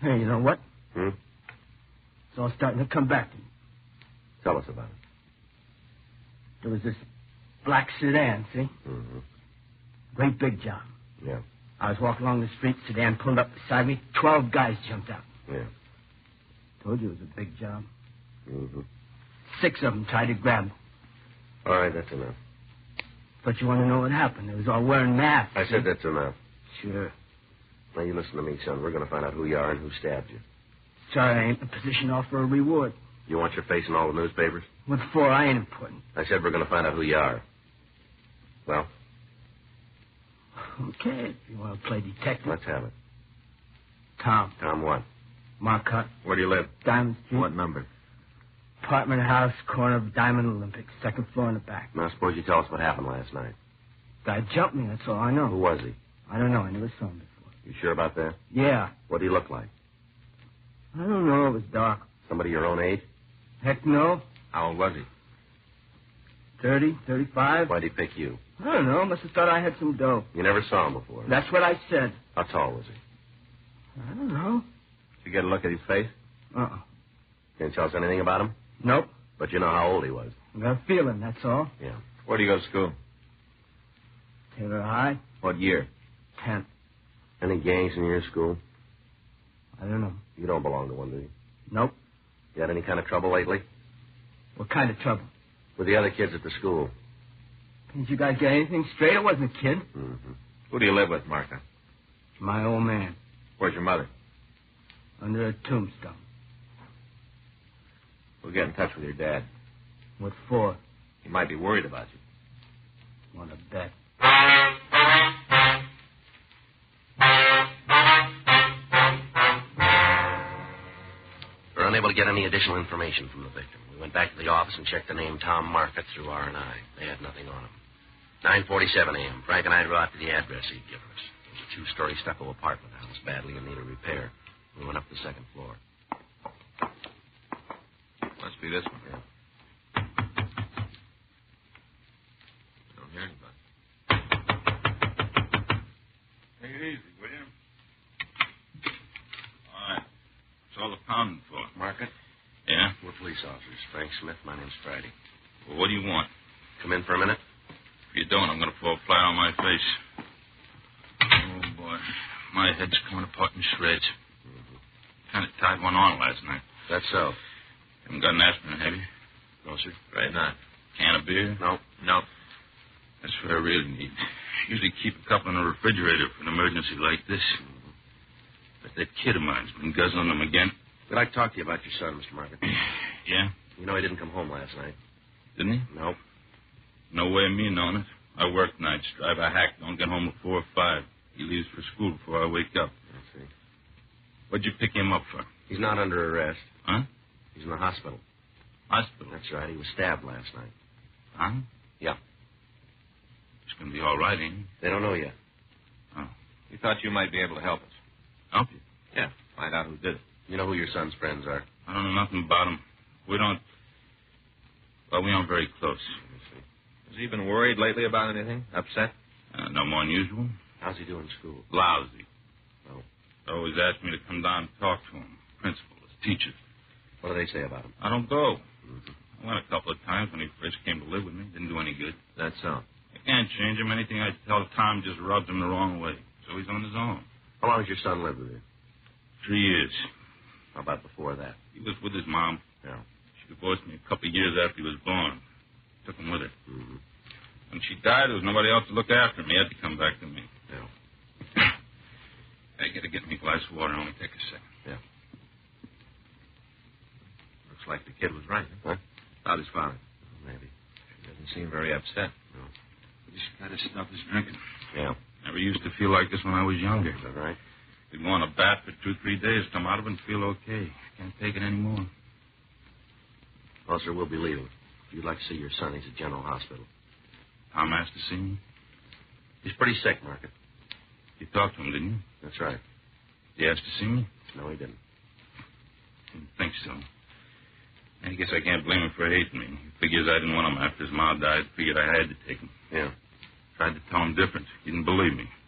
Hey, you know what? Hmm? It's all starting to come back to me. Tell us about it. There was this black sedan, see? Mm-hmm. Great big job. Yeah. I was walking along the street, sedan pulled up beside me, 12 guys jumped out. Yeah. Told you it was a big job. Mm-hmm. 6 of them tried to grab me. All right, that's enough. But you want to know what happened? They was all wearing masks. I said that's enough. Sure. Now, you listen to me, son. We're going to find out who you are and who stabbed you. Sorry, I ain't in a position to offer a reward. You want your face in all the newspapers? What for? I ain't important. I said we're going to find out who you are. Well? Okay, if you want to play detective. Let's have it. Tom. Tom what? Marcotte. Where do you live? Diamond Street. What number? Apartment house, corner of Diamond Olympic, second floor in the back. Now, suppose you tell us what happened last night. Guy jumped me, that's all I know. Who was he? I don't know. I never saw him before. You sure about that? Yeah. What did he look like? I don't know. It was dark. Somebody your own age? Heck no. How old was he? 30, 35. Why'd he pick you? I don't know. Must have thought I had some dough. You never saw him before. That's what I said. How tall was he? I don't know. Did you get a look at his face? Uh-uh. Can't tell us anything about him? Nope. But you know how old he was. I got a feeling, that's all. Yeah. Where do you go to school? Taylor High. What year? 10th. Any gangs in your school? I don't know. You don't belong to one, do you? Nope. You had any kind of trouble lately? What kind of trouble? With the other kids at the school. Didn't you guys get anything straight? I wasn't a kid. Mm-hmm. Who do you live with, Martha? My old man. Where's your mother? Under a tombstone. We'll get in touch with your dad. What for? He might be worried about you. Want to bet. We're unable to get any additional information from the victim. We went back to the office and checked the name Tom Marcotte through R&I. They had nothing on him. 9:47 a.m. Frank and I drove out to the address he'd given us. It was a two-story stucco apartment house, badly in need of repair. We went up the second floor. Must be this one. Yeah. I don't hear anybody. Take it easy, will you? All right. What's all the pounding for? Marcotte? Yeah? We're police officers. Frank Smith. My name's Friday. Well, what do you want? Come in for a minute? If you don't, I'm going to fall flat on my face. Oh, boy. My head's coming apart in shreds. Mm-hmm. Kind of tied one on last night. That's so. Haven't got an aspirin, have you? No, sir. Right not. Can of beer? No. No. That's what I really need. Usually keep a couple in the refrigerator for an emergency like this. Mm-hmm. But that kid of mine's been guzzling them again. I'd like to talk to you about your son, Mr. Marcotte. Yeah? You know he didn't come home last night. Didn't he? No. No way of me knowing it. I work nights, drive a hack, don't get home at 4 or 5. He leaves for school before I wake up. I see. What'd you pick him up for? He's not under arrest. Huh? He's in the hospital. Hospital? That's right. He was stabbed last night. Huh? Yeah. He's going to be all right, ain't he? They don't know yet. Oh. We thought you might be able to help us. Help you? Yeah, find out who did it. You know who your son's friends are? I don't know nothing about him. We don't... Well, we aren't very close. Has he been worried lately about anything? Upset? No more than usual. How's he doing in school? Lousy. Oh. They always ask me to come down and talk to him. Principal, his teacher. What do they say about him? I don't go. Mm-hmm. I went a couple of times when he first came to live with me. Didn't do any good. That's so. I can't change him. Anything I tell Tom just rubs him the wrong way. So he's on his own. How long has your son lived with you? 3 years. How about before that? He was with his mom. Yeah. She divorced me a couple of years after he was born. Took him with her. Mm-hmm. When she died, there was nobody else to look after him. He had to come back to me. Yeah. I gotta get me a glass of water. Only take a second. Yeah. Looks like the kid was right. Huh? About his father. Maybe. He doesn't seem very upset. No. He's got to stop his drinking. Yeah. Never used to feel like this when I was younger. Is that right? He'd go on a bath for 2-3 days, come out of it and feel okay. Can't take it anymore. Well, sir, we'll be leaving. If you'd like to see your son, he's at General Hospital. Tom asked to see me. He's pretty sick, Marcotte. You talked to him, didn't you? That's right. He asked to see me? No, he didn't. Didn't think so. I guess I can't blame him for hating me. He figures I didn't want him after his mom died. Figured I had to take him. Yeah. Tried to tell him different. He didn't believe me.